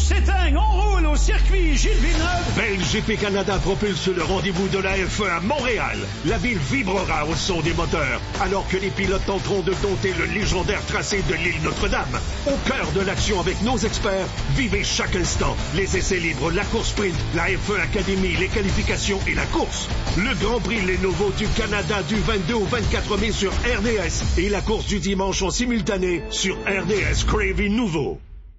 s'éteignent, on roule au circuit Gilles Villeneuve. BeLGP Canada propulse le rendez-vous de la F1 à Montréal. La ville vibrera au son des moteurs, alors que les pilotes tenteront de dompter le légendaire tracé de l'île Notre-Dame. Au cœur de l'action avec nos experts, vivez chaque instant. Les essais libres, la course sprint, la F1 Academy, les qualifications et la course. Le Grand Prix Lenovo du Canada du 22 au 24 mai sur RDS et la course du dimanche en simultané sur RDS Crave Nouveau.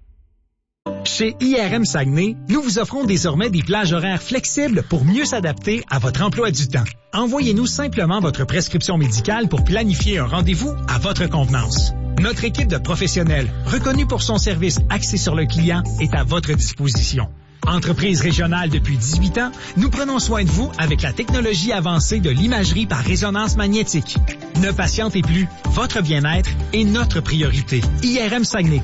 Chez IRM Saguenay, nous vous offrons désormais des plages horaires flexibles pour mieux s'adapter à votre emploi du temps. Envoyez-nous simplement votre prescription médicale pour planifier un rendez-vous à votre convenance. Notre équipe de professionnels, reconnue pour son service axé sur le client, est à votre disposition. Entreprise régionale depuis 18 ans, nous prenons soin de vous avec la technologie avancée de l'imagerie par résonance magnétique. Ne patientez plus, votre bien-être est notre priorité. IRM Saguenay,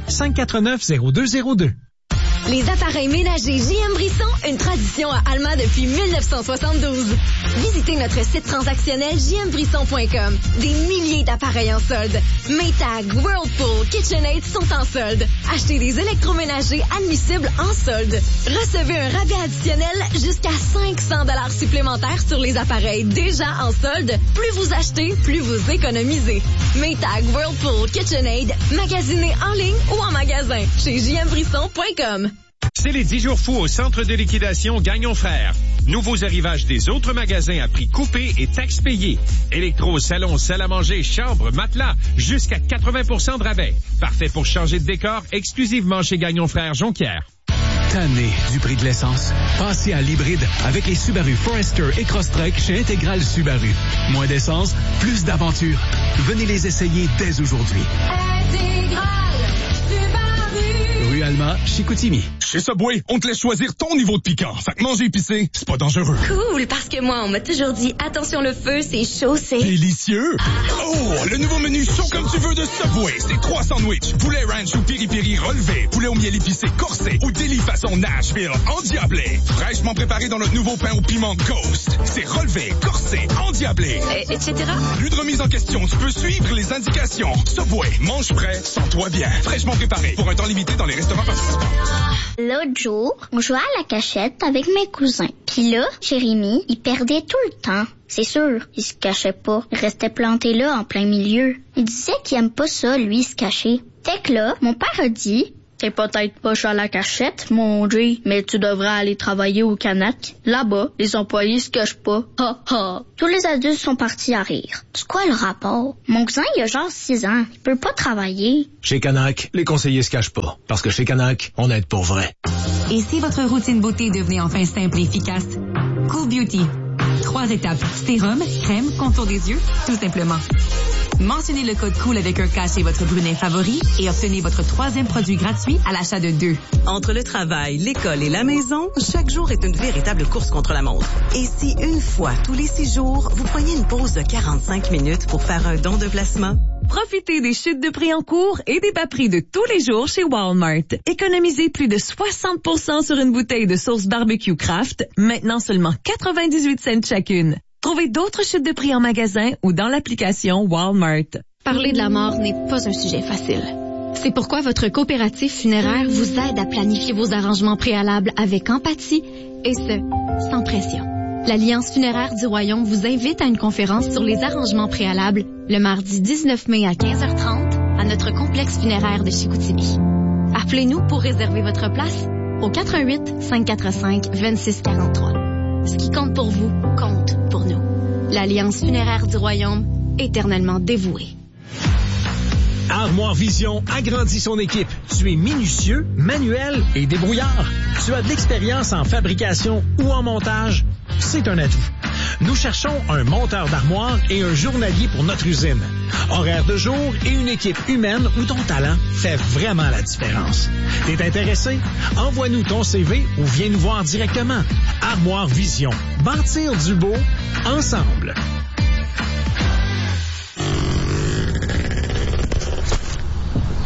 549-0202. Les appareils ménagers J.M. Brisson, une tradition à Alma depuis 1972. Visitez notre site transactionnel jmbrisson.com. Des milliers d'appareils en solde. Maytag, Whirlpool, KitchenAid sont en solde. Achetez des électroménagers admissibles en solde. Recevez un rabais additionnel jusqu'à 500 $ supplémentaires sur les appareils déjà en solde. Plus vous achetez, plus vous économisez. Maytag, Whirlpool, KitchenAid, magasinez en ligne ou en magasin chez jmbrisson.com. C'est les 10 jours fous au centre de liquidation Gagnon Frères. Nouveaux arrivages des autres magasins à prix coupé et taxes payées. Électro, salon, salle à manger, chambre, matelas, jusqu'à 80% de rabais. Parfait pour changer de décor exclusivement chez Gagnon Frères Jonquière. Tanné du prix de l'essence? Passez à l'hybride avec les Subaru Forester et Crosstrek chez Intégral Subaru. Moins d'essence, plus d'aventure. Venez les essayer dès aujourd'hui. Intégral Subaru. Rue Alma, Chicoutimi. Chez Subway, on te laisse choisir ton niveau de piquant. Fait que manger épicé, c'est pas dangereux. Cool, parce que moi, on m'a toujours dit, attention le feu, c'est chaud, c'est... Délicieux! Oh, le nouveau menu chaud comme tu veux de Subway. C'est 3 sandwichs, poulet ranch ou piri-piri relevé, poulet au miel épicé corsé ou délit façon Nashville endiablé. Fraîchement préparé dans notre nouveau pain au piment Ghost. C'est relevé, corsé, endiablé. Etc. Plus de remise en question, tu peux suivre les indications. Subway, mange prêt, sens-toi bien. Fraîchement préparé pour un temps limité dans les restaurants participants. L'autre jour, on jouait à la cachette avec mes cousins. Puis là, Jérémy, il perdait tout le temps. C'est sûr, il se cachait pas. Il restait planté là, en plein milieu. Il disait qu'il aime pas ça, lui, se cacher. Fait que là, mon père a dit... T'es peut-être pas à la cachette, mon Jay, mais tu devrais aller travailler au Canac. Là-bas, les employés se cachent pas. Ha ha. Tous les adultes sont partis à rire. C'est quoi le rapport? Mon cousin, il a genre 6 ans. Il peut pas travailler. Chez Canac, les conseillers se cachent pas. Parce que chez Canac, on aide pour vrai. Et si votre routine beauté devenait enfin simple et efficace? Cool Beauty. 3 étapes. Sérum, crème, contour des yeux, tout simplement. Mentionnez le code COOL avec un K chez votre brunet favori et obtenez votre 3e produit gratuit à l'achat de 2. Entre le travail, l'école et la maison, chaque jour est une véritable course contre la montre. Et si une fois tous les 6 jours, vous preniez une pause de 45 minutes pour faire un don de placement? Profitez des chutes de prix en cours et des bas prix de tous les jours chez Walmart. Économisez plus de 60% sur une bouteille de sauce barbecue Kraft, maintenant seulement 98 cents chacune. Trouvez d'autres chutes de prix en magasin ou dans l'application Walmart. Parler de la mort n'est pas un sujet facile. C'est pourquoi votre coopérative funéraire vous aide à planifier vos arrangements préalables avec empathie et ce, sans pression. L'Alliance funéraire du Royaume vous invite à une conférence sur les arrangements préalables le mardi 19 mai à 15h30 à notre complexe funéraire de Chicoutimi. Appelez-nous pour réserver votre place au 88 545 2643. Ce qui compte pour vous, compte pour nous. L'Alliance funéraire du Royaume, éternellement dévouée. Armoire Vision agrandit son équipe. Tu es minutieux, manuel et débrouillard. Tu as de l'expérience en fabrication ou en montage. C'est un atout. Nous cherchons un monteur d'armoire et un journalier pour notre usine. Horaire de jour et une équipe humaine où ton talent fait vraiment la différence. T'es intéressé? Envoie-nous ton CV ou viens nous voir directement. Armoire Vision. Bâtir du beau ensemble.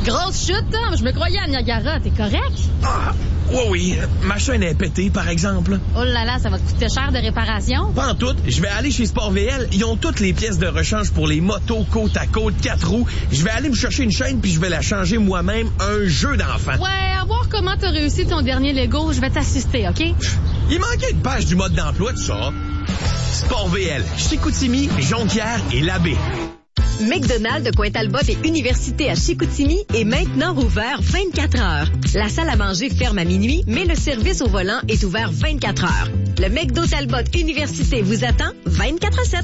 Grosse chute, hein? Je me croyais à Niagara. T'es correct? Ah, oui. Ma chaîne est pétée, par exemple. Oh là là, ça va te coûter cher de réparation. Pas en tout. Je vais aller chez Sport VL. Ils ont toutes les pièces de rechange pour les motos côte à côte, 4 roues. Je vais aller me chercher une chaîne puis je vais la changer moi-même. Un jeu d'enfant. Ouais, à voir comment t'as réussi ton dernier Lego, je vais t'assister, OK? Il manquait une page du mode d'emploi de ça. Sport VL, Chicoutimi, Jonquière et Labbé. McDonald's de Pointe-Talbot et Université à Chicoutimi est maintenant rouvert 24 heures. La salle à manger ferme à minuit, mais le service au volant est ouvert 24 heures. Le McDo Talbot Université vous attend 24/7.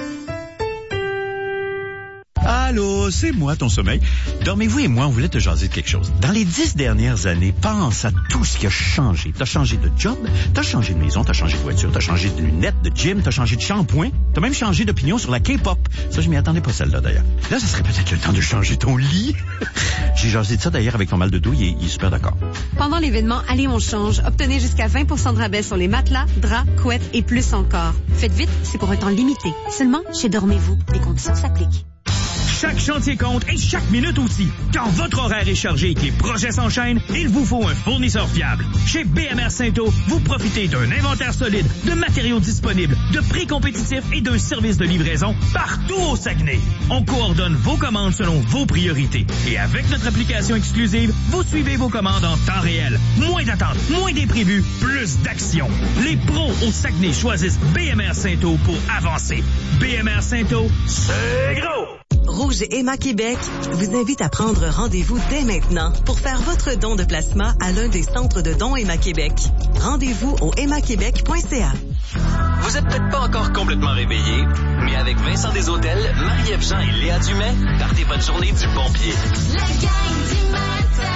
Allô, c'est moi, ton sommeil. Dormez-vous et moi, on voulait te jaser de quelque chose. Dans les 10 dernières années, pense à tout ce qui a changé. T'as changé de job, t'as changé de maison, t'as changé de voiture, t'as changé de lunettes, de gym, t'as changé de shampoing, t'as même changé d'opinion sur la K-pop. Ça, je m'y attendais pas, celle-là, d'ailleurs. Là, ça serait peut-être le temps de changer ton lit. J'ai jasé de ça, d'ailleurs, avec ton mal de dos, il est super d'accord. Pendant l'événement Allez, on change, obtenez jusqu'à 20% de rabais sur les matelas, draps, couettes et plus encore. Faites vite, c'est pour un temps limité. Seulement chez Dormez-vous. Les conditions s'appliquent. Chaque chantier compte et chaque minute aussi. Quand votre horaire est chargé et que les projets s'enchaînent, il vous faut un fournisseur fiable. Chez BMR Saint-Eau, vous profitez d'un inventaire solide, de matériaux disponibles, de prix compétitifs et d'un service de livraison partout au Saguenay. On coordonne vos commandes selon vos priorités. Et avec notre application exclusive, vous suivez vos commandes en temps réel. Moins d'attente, moins d'imprévus, plus d'action. Les pros au Saguenay choisissent BMR Saint-Eau pour avancer. BMR Saint-Eau, c'est gros! Rouge et Emma Québec vous invite à prendre rendez-vous dès maintenant pour faire votre don de plasma à l'un des centres de dons Emma Québec. Rendez-vous au emmaquebec.ca. Vous êtes peut-être pas encore complètement réveillé, mais avec Vincent Desautels, Marie-Ève Jean et Léa Dumais, partez votre journée du bon pied. La gang du matin.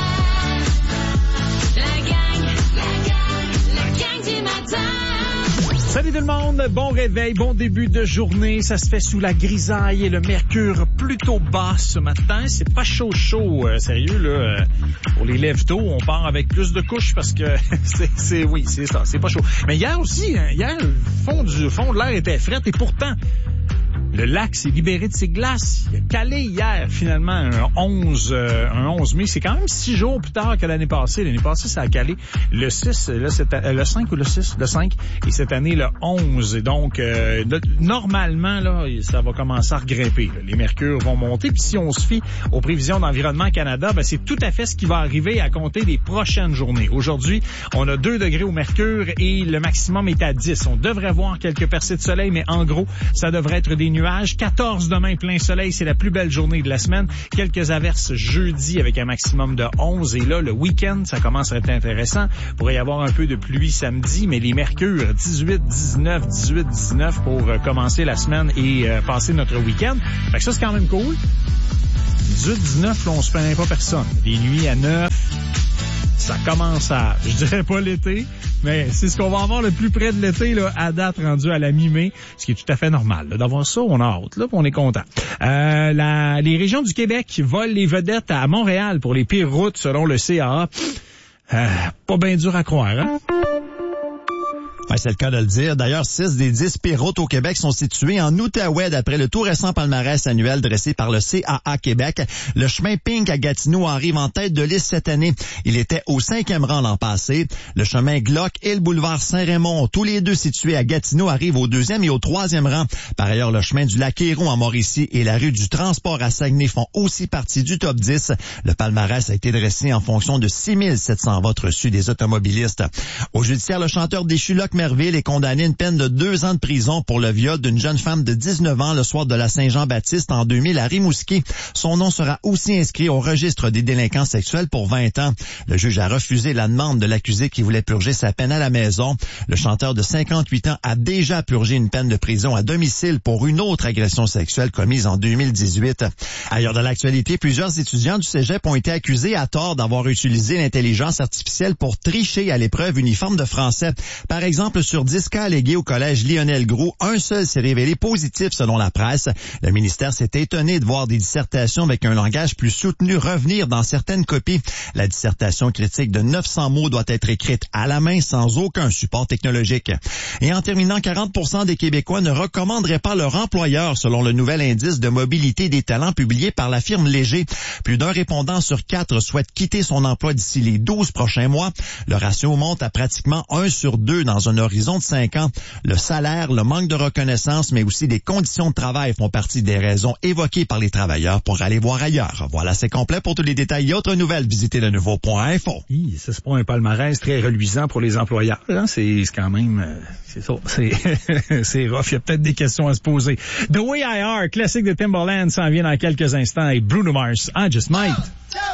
La gang du matin. Salut tout le monde, bon réveil, bon début de journée. Ça se fait sous la grisaille et le mercure plutôt bas ce matin. C'est pas chaud, sérieux là. Pour les lève-tôt, on part avec plus de couches parce que oui, c'est ça, c'est pas chaud. Mais hier aussi, le fond de l'air était fret et pourtant le lac s'est libéré de ses glaces. Il a calé hier, finalement, un 11 mai. C'est quand même 6 jours plus tard que l'année passée. L'année passée, ça a calé le 6, le 5 ou le 6? Le 5. Et cette année, le 11. Et donc, normalement, là, ça va commencer à regrimper. Là. Les mercures vont monter. Puis si on se fie aux prévisions d'Environnement Canada, ben, c'est tout à fait ce qui va arriver à compter des prochaines journées. Aujourd'hui, on a 2 degrés au mercure et le maximum est à 10. On devrait voir quelques percées de soleil, mais en gros, ça devrait être des nuages. 14 demain, plein soleil, c'est la plus belle journée de la semaine. Quelques averses jeudi avec un maximum de 11. Et là, le week-end, ça commence à être intéressant. Il pourrait y avoir un peu de pluie samedi, mais les mercures, 18, 19 pour commencer la semaine et passer notre week-end. Fait que ça, c'est quand même cool. 18, 19, là, on se plaint pas personne. Les nuits à 9, ça commence à, je dirais pas l'été, mais c'est ce qu'on va avoir le plus près de l'été, là, à date rendu à la mi-mai, ce qui est tout à fait normal. Là, d'avoir ça, on a hâte, là, on est content. Les régions du Québec volent les vedettes à Montréal pour les pires routes selon le CAA. Pas bien dur à croire, hein? Ouais, c'est le cas de le dire. D'ailleurs, 6 des 10 pires routes au Québec sont situées en Outaouais d'après le tout récent palmarès annuel dressé par le CAA Québec. Le chemin Pink à Gatineau arrive en tête de liste cette année. Il était au 5e rang l'an passé. Le chemin Glock et le boulevard Saint-Raymond, tous les deux situés à Gatineau, arrivent au 2e et au 3e rang. Par ailleurs, le chemin du Lac-Héron en Mauricie et la rue du Transport à Saguenay font aussi partie du top 10. Le palmarès a été dressé en fonction de 6700 votes reçus des automobilistes. Au judiciaire, le chanteur déchu Locke Merville est condamné à une peine de 2 ans de prison pour le viol d'une jeune femme de 19 ans le soir de la Saint-Jean-Baptiste en 2000 à Rimouski. Son nom sera aussi inscrit au registre des délinquants sexuels pour 20 ans. Le juge a refusé la demande de l'accusé qui voulait purger sa peine à la maison. Le chanteur de 58 ans a déjà purgé une peine de prison à domicile pour une autre agression sexuelle commise en 2018. Ailleurs de l'actualité, plusieurs étudiants du cégep ont été accusés à tort d'avoir utilisé l'intelligence artificielle pour tricher à l'épreuve uniforme de français. Par exemple, exemple sur 10 cas allégués au collège Lionel Groulx, un seul s'est révélé positif selon la presse. Le ministère s'est étonné de voir des dissertations avec un langage plus soutenu revenir dans certaines copies. La dissertation critique de 900 mots doit être écrite à la main sans aucun support technologique. Et en terminant, 40% des Québécois ne recommanderaient pas leur employeur selon le nouvel indice de mobilité des talents publié par la firme Léger. Plus d'un répondant sur 4 souhaite quitter son emploi d'ici les 12 prochains mois. Le ratio monte à pratiquement 1 sur 2 dans un horizon de 5 ans. Le salaire, le manque de reconnaissance, mais aussi des conditions de travail font partie des raisons évoquées par les travailleurs pour aller voir ailleurs. Voilà, c'est complet. Pour tous les détails et autres nouvelles, visitez le nouveau.info. Ça, c'est pas un palmarès très reluisant pour les employeurs. Hein? C'est quand même... c'est ça. C'est rough. Il y a peut-être des questions à se poser. The Way I Are, classique de Timbaland, s'en vient dans quelques instants. Et Bruno Mars, I Just Might.